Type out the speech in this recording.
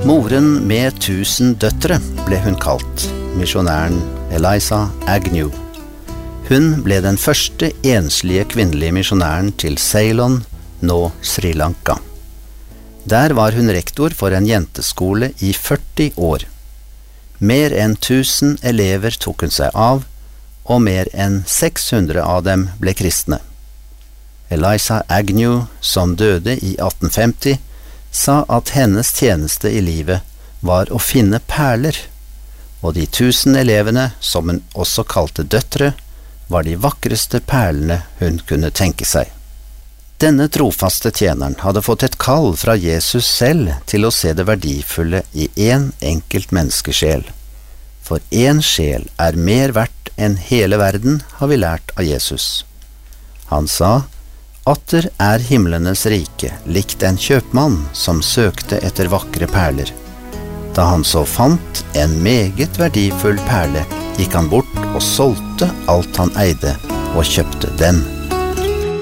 Moren med 1000 døtre ble hun kalt, misjonæren Eliza Agnew. Hun ble den første enslige kvinnelige misjonæren til Ceylon, nå Sri Lanka. Der var hun rektor for en jenteskole i 40 år. Mer enn 1000 elever tok hun seg av, og mer enn 600 av dem ble kristne. Eliza Agnew, som døde i 1850, sa at hennes tjeneste i livet var å finne perler, og de 1000 elevene, som hun også kalte døtre, var de vakreste perlene hun kunne tenke seg. Denne trofaste tjeneren hadde fått et kall fra Jesus selv til å se det verdifulle i en enkelt menneskesjel. For en sjel er mer verdt enn hele verden, har vi lært av Jesus. Han sa: «Atter er himlenes rike, likt en kjøpmann som søkte etter vakre perler. Da han så fant en meget verdifull perle, gikk han bort og solgte alt han eide og kjøpte den.»